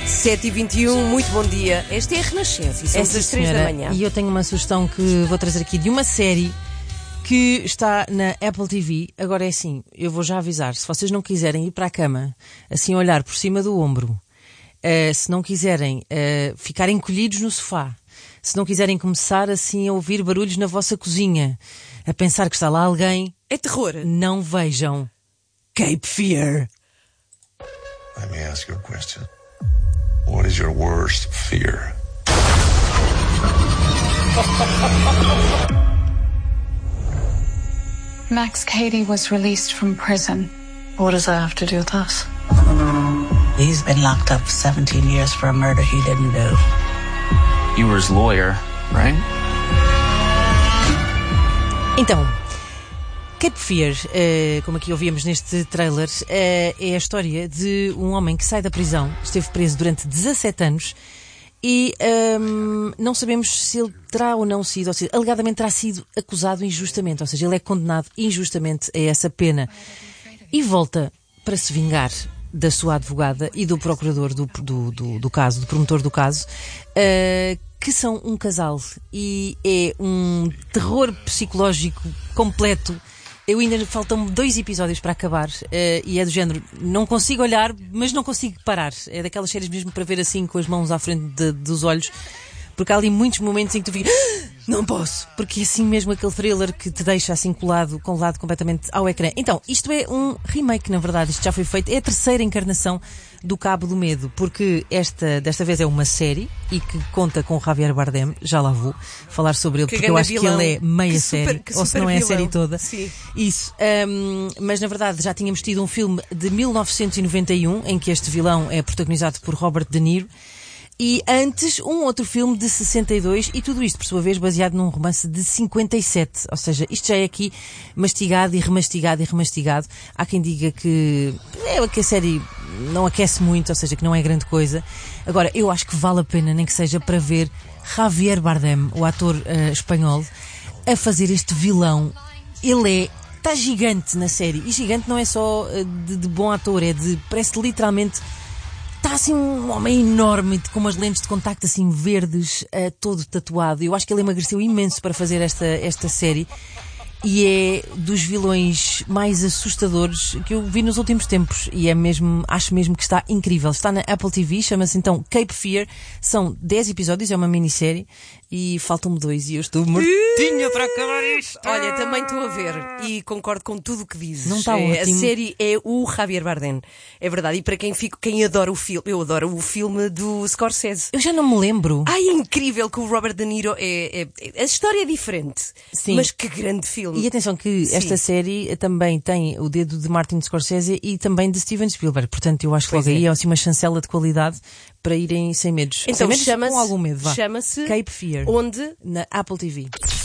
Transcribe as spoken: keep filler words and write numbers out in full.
sete e vinte e um, muito bom dia. Esta é a Renascença e são Essa as três da manhã. E eu tenho uma sugestão que vou trazer aqui de uma série que está na Apple T V. Agora é assim, eu vou já avisar, se vocês não quiserem ir para a cama, assim olhar por cima do ombro, uh, se não quiserem uh, ficar encolhidos no sofá, se não quiserem começar assim a ouvir barulhos na vossa cozinha, a pensar que está lá alguém, é terror. Não vejam Cape Fear. Let me ask you a question. What is your worst fear? Max Cady was released from prison. What does that have to do with us? He's been locked up seventeen years for a murder he didn't do. You were his lawyer, right? Então, Cape Fear, uh, como aqui ouvíamos neste trailer, uh, é a história de um homem que sai da prisão, esteve preso durante dezassete anos e um, não sabemos se ele terá ou não sido, ou seja, alegadamente terá sido acusado injustamente, ou seja, ele é condenado injustamente a essa pena e volta para se vingar da sua advogada e do procurador do, do, do, do caso, do promotor do caso, uh, que são um casal e é um terror psicológico completo. Eu ainda faltam dois episódios para acabar uh, e é do género, não consigo olhar, mas não consigo parar. É daquelas séries mesmo para ver assim com as mãos à frente de, dos olhos, porque há ali muitos momentos em que tu ficas, ah, não posso, porque é assim mesmo aquele thriller que te deixa assim colado, colado completamente ao ecrã. Então, isto é um remake, na verdade, isto já foi feito, é a terceira encarnação do Cabo do Medo, porque esta, desta vez é uma série e que conta com o Javier Bardem, já lá vou falar sobre ele, que porque eu acho vilão. que ele é meia que série, super, ou se não é vilão. a série toda. Sim. Isso, um, mas na verdade já tínhamos tido um filme de mil novecentos e noventa e um em que este vilão é protagonizado por Robert De Niro. E antes, um outro filme de sessenta e dois, e tudo isto, por sua vez, baseado num romance de cinquenta e sete. Ou seja, isto já é aqui mastigado e remastigado e remastigado. Há quem diga que é que a série não aquece muito, ou seja, que não é grande coisa. Agora, eu acho que vale a pena, nem que seja para ver Javier Bardem, o ator uh, espanhol, a fazer este vilão. Ele é... está gigante na série. E gigante não é só uh, de, de bom ator, é de... parece literalmente... está assim um homem enorme, com umas lentes de contacto assim verdes, uh, todo tatuado. Eu acho que ele emagreceu imenso para fazer esta, esta série e é dos vilões mais assustadores que eu vi nos últimos tempos e é mesmo, acho mesmo que está incrível. Está na Apple T V, chama-se então Cape Fear, são dez episódios, é uma minissérie e faltam-me dois e eu estou mortinha para acabar isto. Olha, também estou a ver e concordo com tudo o que dizes. Não está é, ótimo. A série é o Javier Bardem, é verdade. E para quem, fico, quem adora o filme, eu adoro o filme do Scorsese. Eu já não me lembro. Ai, é incrível que o Robert De Niro é, é, a história é diferente. Sim. Mas que grande filme. E atenção que Sim. esta série também tem o dedo de Martin Scorsese e também de Steven Spielberg. Portanto, eu acho que Pois logo é. aí é assim uma chancela de qualidade para irem sem medos. Então sem medos, chama-se, com algum medo, vá. chama-se Cape Fear. Onde? Na Apple T V.